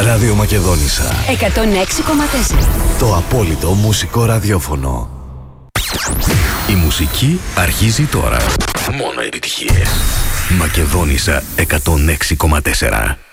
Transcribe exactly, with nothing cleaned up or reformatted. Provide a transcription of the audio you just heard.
Ραδιομακεδόνισσα εκατόν έξι κόμμα τέσσερα. Το απόλυτο μουσικό ραδιόφωνο. Η μουσική αρχίζει τώρα. Μόνο επιτυχίες. Μακεδόνισσα εκατόν έξι κόμμα τέσσερα.